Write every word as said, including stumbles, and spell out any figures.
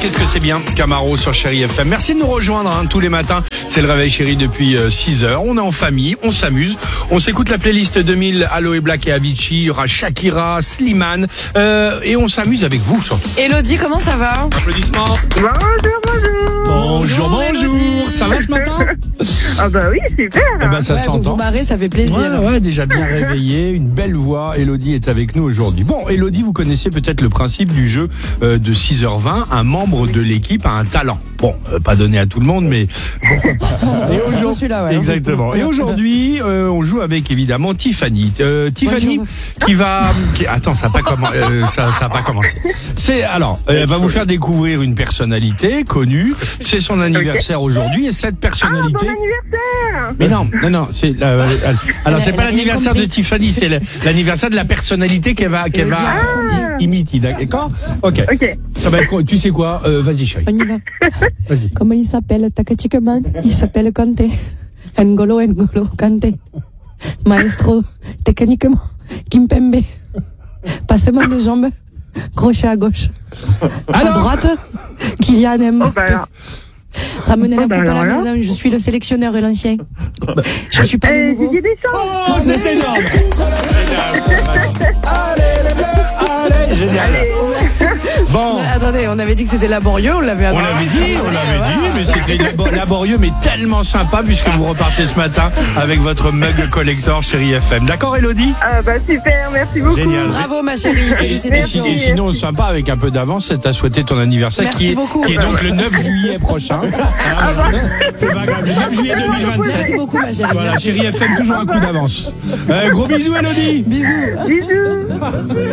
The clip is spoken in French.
qu'est-ce que c'est bien, Camaro sur Chéri F M. Merci de nous rejoindre hein, tous les matins. C'est le réveil chéri depuis euh, six heures. On est en famille, on s'amuse. On s'écoute la playlist deux mille, Aloe Black et Avicii. Il y aura Shakira, Slimane. Euh, et on s'amuse avec vous surtout. Elodie, comment ça va? Applaudissements. Bonjour, bonjour. Bonjour, bonjour. Elodie. Ça va ce matin? Ah bah oui, super. Eh ben, ça Ouais, vous s'entend. vous marrez, ça fait plaisir. Ouais, ouais, déjà bien réveillé, une belle voix. Elodie est avec nous aujourd'hui. Bon, Elodie, vous connaissez peut-être le principe du jeu euh, de six heures vingt. Un membre de l'équipe a un talent. Bon, euh, pas donné à tout le monde, mais pourquoi pas. Et Surtout aujourd'hui- celui-là, ouais. Exactement. Et aujourd'hui, euh, on joue avec évidemment Tiffany. Euh, Tiffany Bonjour. qui va. Qui... Attends, ça n'a pas, commen- euh, ça, ça a pas commencé. C'est alors, euh, elle va vous faire découvrir une personnalité connue. C'est son anniversaire aujourd'hui et cette Ah, personnalité. bon anniversaire. Mais non, non, non, c'est la- euh, alors c'est Elle a- pas elle a rien l'anniversaire de compris. Tiffany, c'est le- l'anniversaire de la personnalité qu'elle va, qu'elle va Ah. i- imiter, d'accord? Ok. Ok. Ça va être quoi? Tu sais quoi? Euh, Vas-y, chérie. On y va. Vas-y. Comment il s'appelle tactiquement? Il s'appelle Kanté. N'Golo N'Golo Kanté. Maestro, techniquement, Kimpembe. Passement de jambes, crochet à gauche. À Alors droite, Kylian Oh Mbappé. bah alors. Ramenez la Oh, bah coupe à la alors là. maison, je suis le sélectionneur et l'ancien. Je suis pas le Euh, nouveau. Didier Deschamps. Oh, c'est énorme! Allez, les bleus! Allez, génial! Bon. Attendez, on avait dit que c'était laborieux, on l'avait On l'avait dit, on l'avait dit, mais c'était labo- laborieux, mais tellement sympa puisque vous repartez ce matin avec votre mug collector Chéri F M. D'accord, Elodie? Ah bah super, merci beaucoup. Génial. Bravo ma chérie, Et, et félicitations. si- et sinon, sympa, avec un peu d'avance, c'est à souhaiter ton anniversaire Merci qui est, beaucoup. qui est donc le neuf juillet prochain. Ah, voilà. C'est pas grave, le neuf juillet deux mille Merci vingt-sept. beaucoup ma chérie. Voilà, Merci. Chéri F M, toujours un coup d'avance. Euh, gros bisous, Elodie. Bisous. Bisous.